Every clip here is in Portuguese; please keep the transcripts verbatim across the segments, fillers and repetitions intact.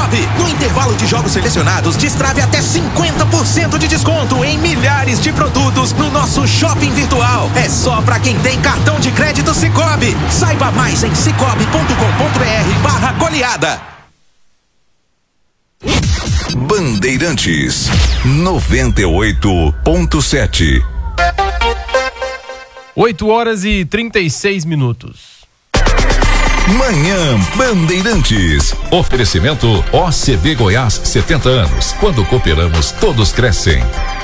Cicobi. No intervalo de jogos selecionados, destrave até cinquenta por cento de desconto em milhares de produtos no nosso shopping virtual. É só pra quem tem cartão de crédito Cicobi. Saiba mais em cicobi ponto com ponto br barra goleada. Bandeirantes noventa e oito ponto sete. oito horas e trinta e seis minutos. Manhã Bandeirantes. Oferecimento O C B Goiás, setenta anos. Quando cooperamos, todos crescem.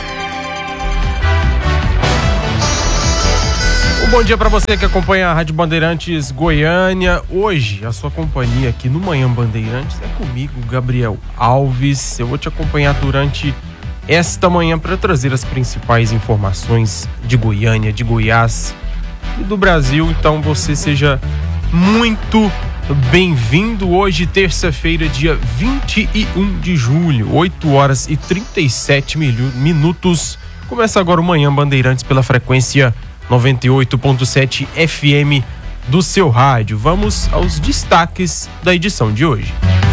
Um bom dia para você que acompanha a Rádio Bandeirantes Goiânia. Hoje, a sua companhia aqui no Manhã Bandeirantes é comigo, Gabriel Alves. Eu vou te acompanhar durante esta manhã para trazer as principais informações de Goiânia, de Goiás e do Brasil. Então você seja muito bem-vindo. Hoje, terça-feira, dia vinte e um de julho, oito horas e trinta e sete minutos. Começa agora o Manhã Bandeirantes pela frequência noventa e oito ponto sete F M do seu rádio. Vamos aos destaques da edição de hoje.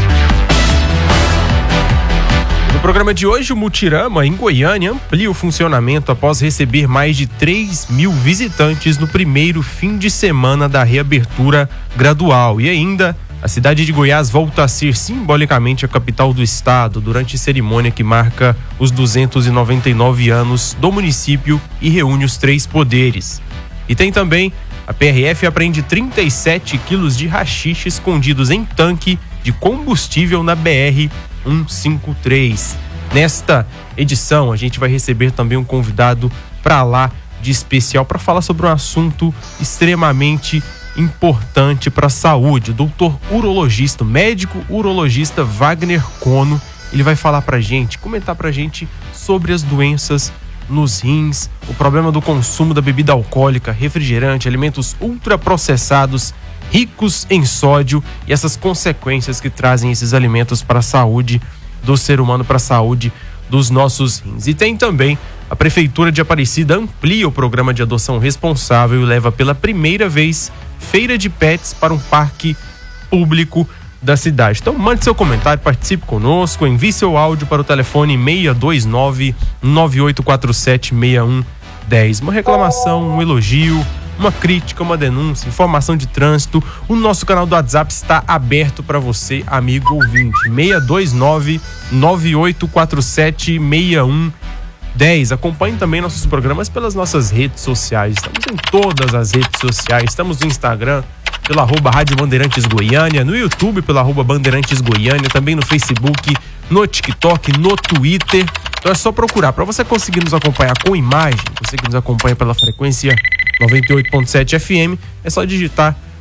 No programa de hoje, o Mutirama, em Goiânia, amplia o funcionamento após receber mais de três mil visitantes no primeiro fim de semana da reabertura gradual. E ainda, a cidade de Goiás volta a ser simbolicamente a capital do estado durante cerimônia que marca os duzentos e noventa e nove anos do município e reúne os três poderes. E tem também, a P R F apreende trinta e sete quilos de haxixe escondidos em tanque de combustível na B R cento e cinquenta e três. Nesta edição, a gente vai receber também um convidado para lá de especial para falar sobre um assunto extremamente importante para a saúde. O doutor urologista, médico urologista Wagner Cono, ele vai falar pra gente, comentar pra gente sobre as doenças nos rins, o problema do consumo da bebida alcoólica, refrigerante, alimentos ultraprocessados, ricos em sódio e essas consequências que trazem esses alimentos para a saúde do ser humano, para a saúde dos nossos rins. E tem também a Prefeitura de Aparecida amplia o programa de adoção responsável e leva pela primeira vez feira de pets para um parque público da cidade. Então mande seu comentário, participe conosco, envie seu áudio para o telefone seis dois nove, nove oito quatro sete, seis um um zero. Uma reclamação, um elogio, uma crítica, uma denúncia, informação de trânsito. O nosso canal do WhatsApp está aberto para você, amigo ouvinte. seis dois nove, nove oito quatro sete, seis um dez. Acompanhe também nossos programas pelas nossas redes sociais. Estamos em todas as redes sociais. Estamos no Instagram, pelo arroba Rádio Bandeirantes Goiânia, no YouTube, pelo arroba Bandeirantes Goiânia, também no Facebook, no TikTok, no Twitter. Então é só procurar. Para você conseguir nos acompanhar com imagem, você que nos acompanha pela frequência noventa e oito ponto sete F M, é só digitar